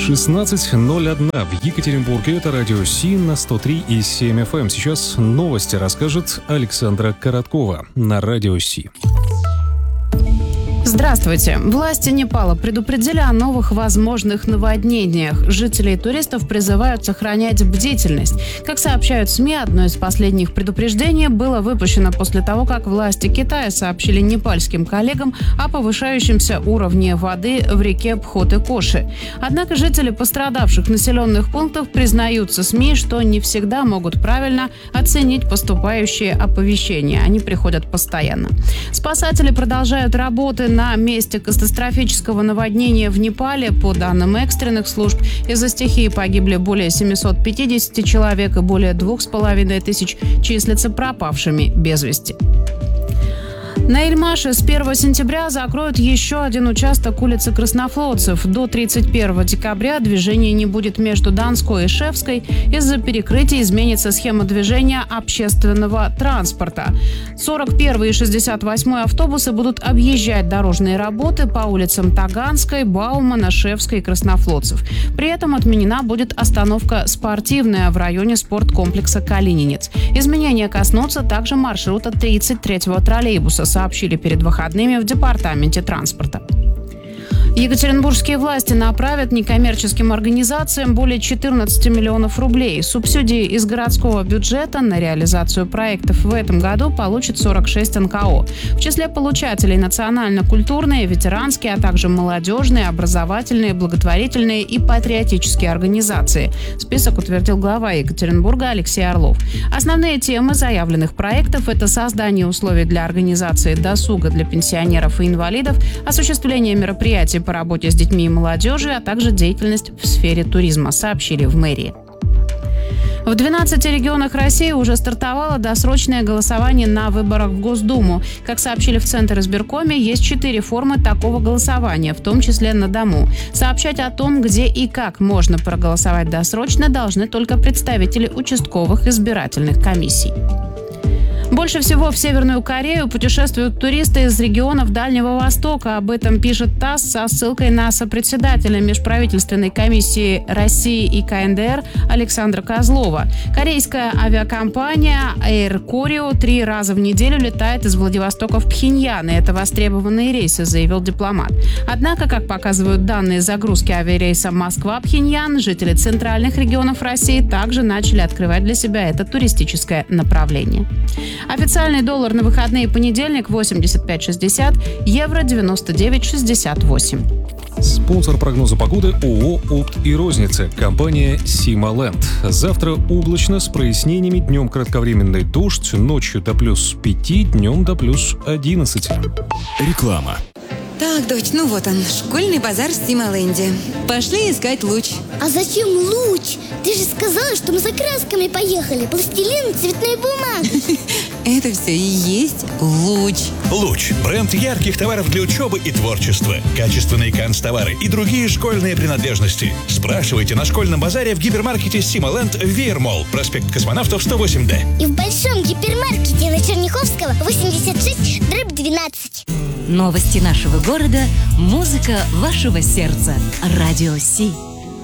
16:01 в Екатеринбурге. Это радио Си на 103,7 FM. Сейчас новости расскажет Александра Короткова на радио Си. Здравствуйте. Власти Непала предупредили о новых возможных наводнениях. Жителей и туристов призывают сохранять бдительность. Как сообщают СМИ, одно из последних предупреждений было выпущено после того, как власти Китая сообщили непальским коллегам о повышающемся уровне воды в реке Пхот-и-Коши. Однако жители пострадавших населенных пунктов признаются СМИ, что не всегда могут правильно оценить поступающие оповещения. Они приходят постоянно. Спасатели продолжают работы на месте катастрофического наводнения в Непале. По данным экстренных служб, из-за стихии погибли более 750 человек и более 2500 числятся пропавшими без вести. На Эльмаше с 1 сентября закроют еще один участок улицы Краснофлотцев. До 31 декабря движение не будет между Донской и Шевской. Из-за перекрытия изменится схема движения общественного транспорта. 41 и 68 автобусы будут объезжать дорожные работы по улицам Таганской, Баумана, Шевской и Краснофлотцев. При этом отменена будет остановка «Спортивная» в районе спорткомплекса «Калининец». Изменения коснутся также маршрута 33-го троллейбуса, сообщили перед выходными в департаменте транспорта. Екатеринбургские власти направят некоммерческим организациям более 14 миллионов рублей. Субсидии из городского бюджета на реализацию проектов в этом году получат 46 НКО. В числе получателей национально-культурные, ветеранские, а также молодежные, образовательные, благотворительные и патриотические организации. Список утвердил глава Екатеринбурга Алексей Орлов. Основные темы заявленных проектов – это создание условий для организации досуга для пенсионеров и инвалидов, осуществление мероприятий по работе с детьми и молодежью, а также деятельность в сфере туризма, сообщили в мэрии. В 12 регионах России уже стартовало досрочное голосование на выборах в Госдуму. Как сообщили в Центре избиркоме, есть 4 формы такого голосования, в том числе на дому. Сообщать о том, где и как можно проголосовать досрочно, должны только представители участковых избирательных комиссий. Больше всего в Северную Корею путешествуют туристы из регионов Дальнего Востока. Об этом пишет ТАСС со ссылкой на сопредседателя межправительственной комиссии России и КНДР Александра Козлова. Корейская авиакомпания Air Koryo 3 раза в неделю летает из Владивостока в Пхеньян, и это востребованные рейсы, заявил дипломат. Однако, как показывают данные загрузки авиарейса Москва-Пхеньян, жители центральных регионов России также начали открывать для себя это туристическое направление. Официальный доллар на выходные понедельник 85.60, евро 99.68. Спонсор прогноза погоды ООО «Опт и розница», компания «Сималенд». Завтра облачно с прояснениями, днем кратковременный дождь, ночью до плюс 5, днем до плюс 11. Реклама. Так, дочь, ну вот он, школьный базар в Сималенде. Пошли искать луч. А зачем луч? Ты же сказала, что мы за красками поехали. Пластилин, цветной бумаги. Это все и есть луч. Луч – бренд ярких товаров для учебы и творчества. Качественные канцтовары и другие школьные принадлежности. Спрашивайте на школьном базаре в гипермаркете «Сималенд» в Веермолл, проспект Космонавтов, 108Д. И в большом гипермаркете на Черняховского, 86/12. Новости нашего города, музыка вашего сердца. Радио Си.